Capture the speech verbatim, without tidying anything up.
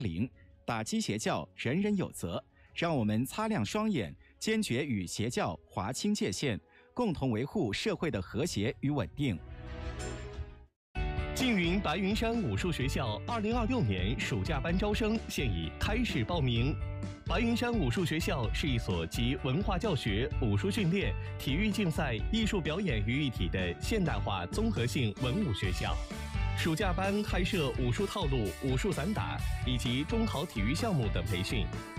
零，打击邪教，人人有责。让我们擦亮双眼，坚决与邪教划清界限，共同维护社会的和谐与稳定。 缙云白云山武术学校二零二六年暑假班招生现已开始报名。白云山武术学校是一所集文化教学、武术训练、体育竞赛、艺术表演于一体的现代化综合性文武学校。暑假班开设武术套路、武术散打以及中考体育项目等培训，